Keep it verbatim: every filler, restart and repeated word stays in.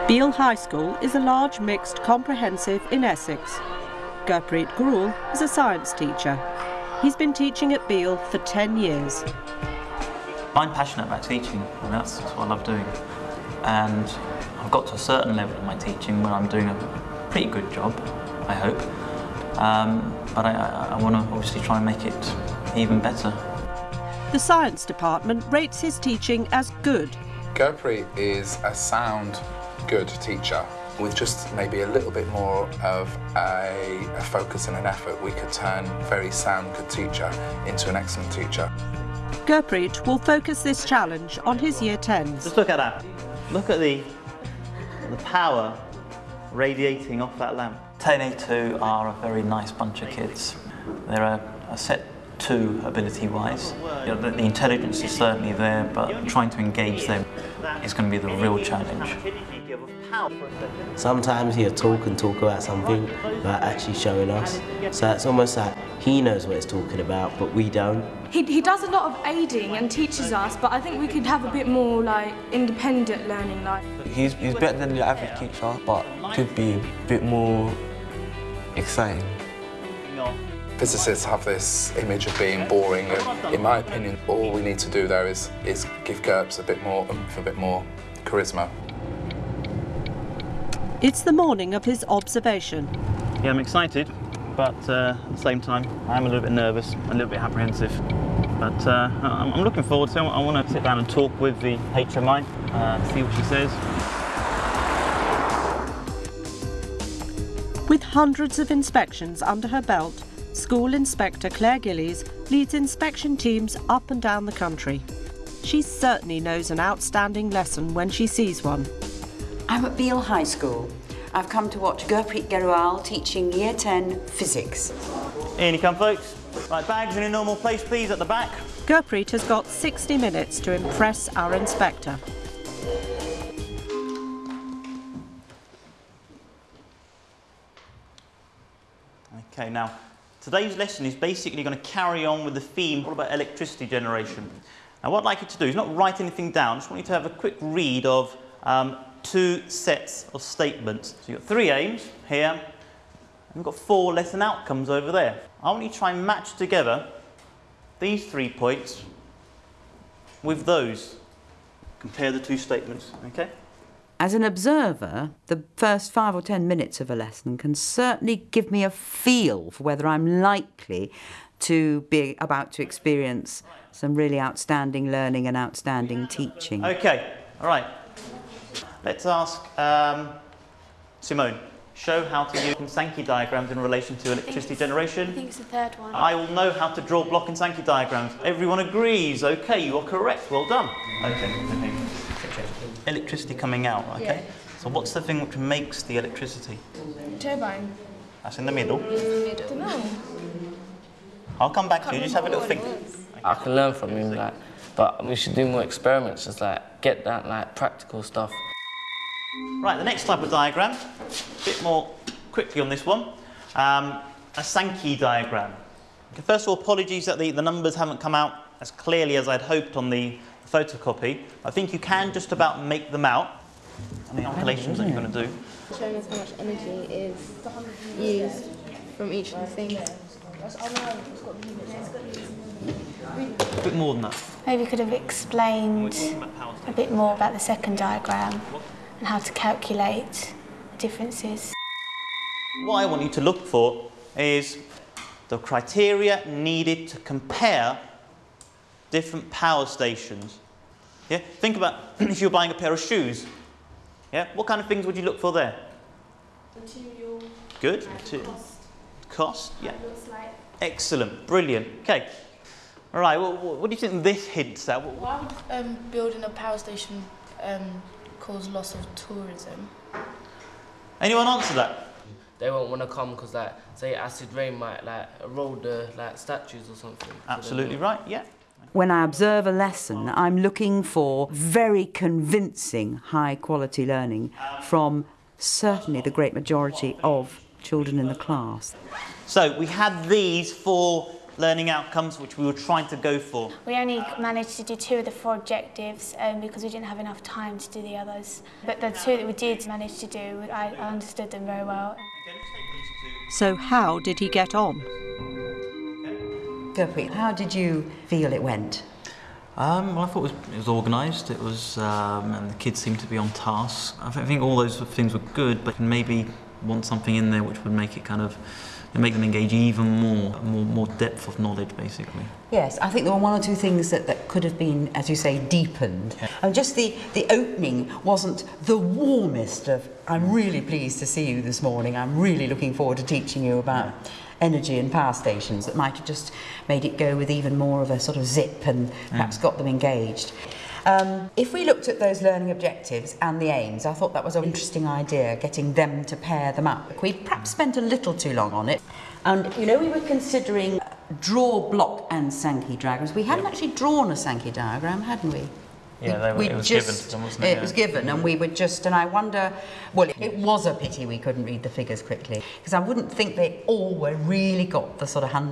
Beal High School is a large mixed comprehensive in Essex. Gurpreet Grewal is a science teacher. He's been teaching at Beal for ten years. I'm passionate about teaching, and that's what I love doing. And I've got to a certain level of my teaching where I'm doing a pretty good job, I hope. Um, but I, I, I want to obviously try and make it even better. The science department rates his teaching as good. Gurpreet is a sound, good teacher. With just maybe a little bit more of a, a focus and an effort, we could turn a very sound, good teacher into an excellent teacher. Gurpreet will focus this challenge on his year tens. Just look at that. Look at the, the power radiating off that lamp. ten A two are a very nice bunch of kids. They're a, a set two ability-wise. You know, the, the intelligence is certainly there, but trying to engage them is going to be the real challenge. Sometimes he'll talk and talk about something without actually showing us. So it's almost like he knows what he's talking about, but we don't. He, he does a lot of aiding and teaches us, but I think we could have a bit more like independent learning. Like he's, he's better than the average teacher, but could be a bit more exciting. Physicists have this image of being boring, and in my opinion, all we need to do there is, is give GURPS a bit more oomph, a bit more charisma. It's the morning of his observation. Yeah, I'm excited, but uh, at the same time, I'm a little bit nervous, a little bit apprehensive. But uh, I'm, I'm looking forward to it. I want to sit down and talk with the H M I, uh, see what she says. With hundreds of inspections under her belt, School Inspector Claire Gillies leads inspection teams up and down the country. She certainly knows an outstanding lesson when she sees one. I'm at Beal High School. I've come to watch Gurpreet Grewal teaching Year ten physics. In you come, folks. Right, bags in a normal place, please, at the back. Gurpreet has got sixty minutes to impress our inspector. Okay, now, today's lesson is basically going to carry on with the theme all about electricity generation. Now, what I'd like you to do is not write anything down. I just want you to have a quick read of um, two sets of statements. So you've got three aims here, and we've got four lesson outcomes over there. I want you to try and match together these three points with those. Compare the two statements, okay? As an observer, the first five or ten minutes of a lesson can certainly give me a feel for whether I'm likely to be about to experience some really outstanding learning and outstanding teaching. Okay, all right. Let's ask um, Simone, show how to use Sankey diagrams in relation to electricity generation. I think it's the third one. I will know how to draw block and Sankey diagrams. Everyone agrees. Okay, you are correct. Well done. Okay, okay. Electricity coming out, okay? Yeah. So what's the thing which makes the electricity? Turbine. That's in the middle. In the middle. No. I'll come back to you. Just have a little think. I can learn from him, like, but we should do more experiments, just like get that like practical stuff. Right, the next type of diagram, a bit more quickly on this one, um, a Sankey diagram. Okay, first of all, apologies that the, the numbers haven't come out as clearly as I'd hoped on the photocopy. I think you can just about make them out on the calculations that you're going to do. Showing us how much energy is used from each of the things. A bit more than that. Maybe you could have explained a bit more about the second diagram and how to calculate the differences. What I want you to look for is the criteria needed to compare different power stations. Yeah? Think about if you're buying a pair of shoes. Yeah? What kind of things would you look for there? Material. Good. Cost. Cost, yeah. Looks like. Excellent, brilliant. Okay. All right, well, what do you think this hints at? Why would um, building a power station um, cause loss of tourism? Anyone answer that? They won't want to come because, like, say acid rain might like erode the like statues or something. Absolutely right, yeah. When I observe a lesson, I'm looking for very convincing high-quality learning from certainly the great majority of children in the class. So we had these four learning outcomes which we were trying to go for? We only managed to do two of the four objectives um, because we didn't have enough time to do the others. But the two that we did manage to do, I, I understood them very well. So how did he get on? Gurpreet, how did you feel it went? Um, well, I thought it was, it was organised, it was, um, and the kids seemed to be on task. I think, I think all those things were good, but maybe want something in there which would make it kind of, make them engage even more, more, more depth of knowledge, basically. Yes, I think there were one or two things that, that could have been, as you say, deepened. Yeah. And just the, the opening wasn't the warmest of, I'm really pleased to see you this morning, I'm really looking forward to teaching you about energy and power stations. That might have just made it go with even more of a sort of zip and perhaps mm. got them engaged. Um, if we looked at those learning objectives and the aims, I thought that was an interesting idea, getting them to pair them up. We perhaps spent a little too long on it. And, you know, we were considering draw, block and Sankey diagrams. We hadn't yep. actually drawn a Sankey diagram, hadn't we? Yeah, they were, we it was just, given to them, wasn't it? It yeah. was given, and we were just, and I wonder, well, it, it was a pity we couldn't read the figures quickly, because I wouldn't think they all were really got the sort of hand